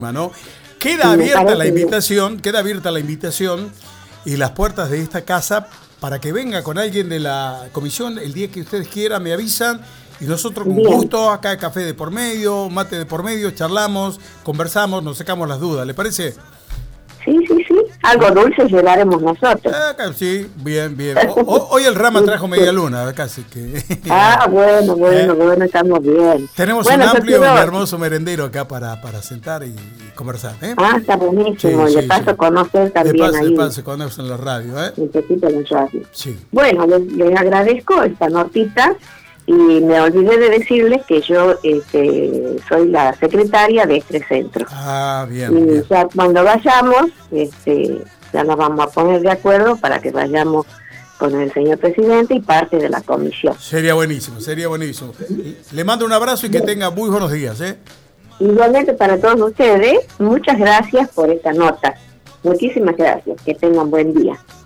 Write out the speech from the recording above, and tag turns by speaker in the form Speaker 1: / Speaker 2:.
Speaker 1: ¿no? Queda abierta la invitación y las puertas de esta casa para que venga con alguien de la comisión el día que ustedes quieran, me avisan y nosotros con gusto, acá café de por medio, mate de por medio, charlamos, conversamos, nos sacamos las dudas, ¿le parece?
Speaker 2: Sí, algo dulce llevaremos nosotros.
Speaker 1: Sí, bien. Hoy el Rama trajo media luna, casi que.
Speaker 2: Bueno, estamos bien.
Speaker 1: Tenemos un amplio y hermoso merendero acá para sentar y conversar.
Speaker 2: Está buenísimo. Sí, de paso conocer también ahí.
Speaker 1: De paso conocen la radio,
Speaker 2: Un poquito en la radio.
Speaker 1: Sí.
Speaker 2: Bueno, les agradezco esta notita. Y me olvidé de decirles que yo soy la secretaria de este centro.
Speaker 1: Bien.
Speaker 2: Ya cuando vayamos, ya nos vamos a poner de acuerdo para que vayamos con el señor presidente y parte de la comisión.
Speaker 1: Sería buenísimo. Le mando un abrazo y que tenga muy buenos días.
Speaker 2: Igualmente para todos ustedes, muchas gracias por esta nota. Muchísimas gracias. Que tengan buen día.